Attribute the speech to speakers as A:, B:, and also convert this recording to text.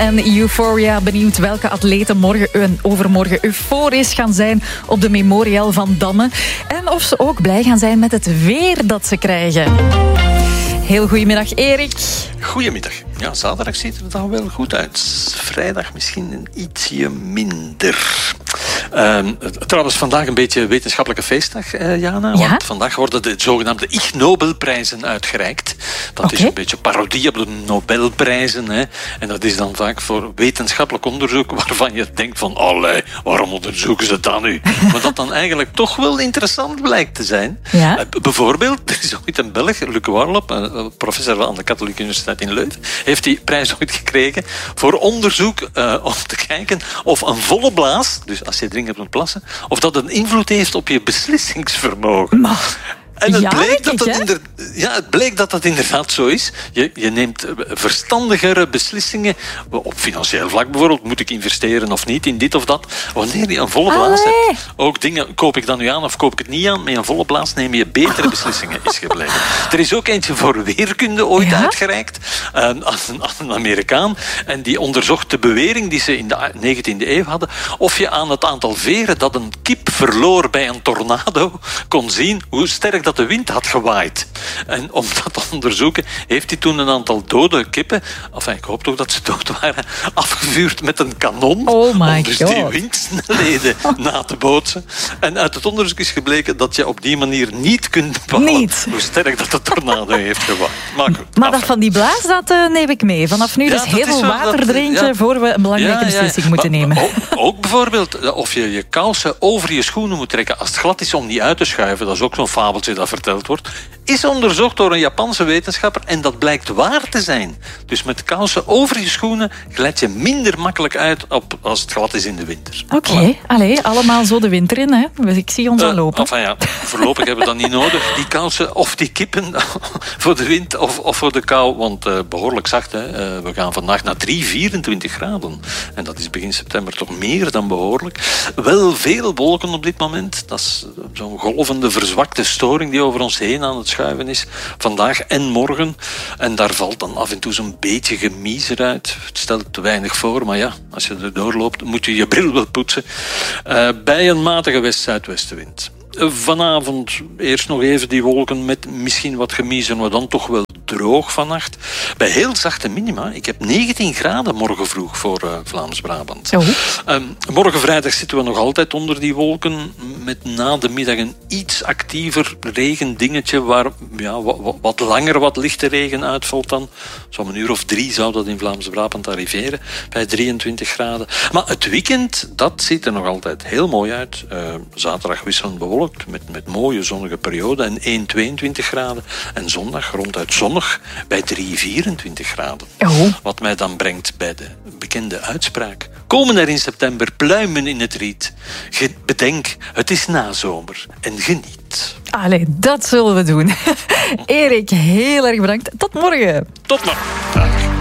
A: en Euphoria. Benieuwd welke atleten morgen en overmorgen euforisch gaan zijn op de Memorial van Damme. En of ze ook blij gaan zijn met het weer dat ze krijgen. Heel goedemiddag, Erik.
B: Goedemiddag. Ja, zaterdag ziet er dan wel goed uit. Vrijdag misschien een ietsje minder. Trouwens, vandaag een beetje wetenschappelijke feestdag, Jana.
A: Ja?
B: Want vandaag worden de zogenaamde Ig Nobelprijzen uitgereikt. Dat is een beetje parodie op de Nobelprijzen. Hè. En dat is dan vaak voor wetenschappelijk onderzoek waarvan je denkt van, allee, waarom onderzoeken ze dat nu? Maar dat dan eigenlijk toch wel interessant blijkt te zijn.
A: Ja?
B: Bijvoorbeeld, er is ooit een Belg, Luc Warlop, professor aan de Katholieke Universiteit in Leuven, heeft die prijs ooit gekregen voor onderzoek om te kijken of een volle blaas, dus als je dringend moet plassen, of dat een invloed heeft op je beslissingsvermogen. En het bleek dat dat inderdaad zo is. Je neemt verstandigere beslissingen. Op financieel vlak bijvoorbeeld. Moet ik investeren of niet in dit of dat? Wanneer je een volle blaas hebt. Ook dingen, koop ik dat nu aan of koop ik het niet aan? Met een volle blaas neem je betere beslissingen, is gebleken. Er is ook eentje voor weerkunde ooit uitgereikt. Aan een Amerikaan. En die onderzocht de bewering die ze in de 19e eeuw hadden. Of je aan het aantal veren dat een kip verloor bij een tornado kon zien hoe sterk dat de wind had gewaaid. En om dat te onderzoeken heeft hij toen een aantal dode kippen, ik hoop toch dat ze dood waren, afgevuurd met een kanon.
A: Oh my
B: om dus
A: God.
B: die windsnelheden na te bootsen. En uit het onderzoek is gebleken dat je op die manier niet kunt bepalen hoe sterk dat de tornado heeft gewaaid.
A: Maar dat van die blaas, dat neem ik mee. Vanaf nu dus heel veel water drinken voor we een belangrijke beslissing moeten nemen.
B: Ook bijvoorbeeld of je je kousen over je schoenen moet trekken als het glad is om die uit te schuiven. Dat is ook zo'n fabeltje dat verteld wordt. Is onderzocht door een Japanse wetenschapper en dat blijkt waar te zijn. Dus met kousen over je schoenen glijd je minder makkelijk uit als het glad is in de winter.
A: Oké, allee, allemaal zo de winter in, hè. Ik zie ons al lopen.
B: Voorlopig hebben we dat niet nodig, die kousen of die kippen voor de wind of voor de kou, want behoorlijk zacht. Hè. We gaan vandaag naar 24 graden. En dat is begin september toch meer dan behoorlijk. Wel veel wolken op dit moment. Dat is zo'n golvende, verzwakte storing die over ons heen aan het schuiven is. Vandaag en morgen. En daar valt dan af en toe zo'n beetje gemiezer uit. Het stelt te weinig voor, maar ja, als je er doorloopt, moet je je bril wel poetsen. Bij een matige west-zuidwestenwind. Vanavond eerst nog even die wolken met misschien wat gemiezer, maar dan toch wel droog vannacht. Bij heel zachte minima. Ik heb 19 graden morgen vroeg voor Vlaams-Brabant. Morgen vrijdag zitten we nog altijd onder die wolken. Met na de middag een iets actiever regendingetje waar wat langer wat lichte regen uitvalt dan. Zo'n een uur of 3 zou dat in Vlaams-Brabant arriveren. Bij 23 graden. Maar het weekend, dat ziet er nog altijd heel mooi uit. Zaterdag wisselend bewolkt met mooie zonnige perioden en 1,22 graden. En zondag ronduit zonnig bij 3,24 graden. Wat mij dan brengt bij de bekende uitspraak. Komen er in september pluimen in het riet? Bedenk, het is nazomer en geniet.
A: Allee, dat zullen we doen. Erik, heel erg bedankt. Tot morgen.
B: Tot morgen. Dag.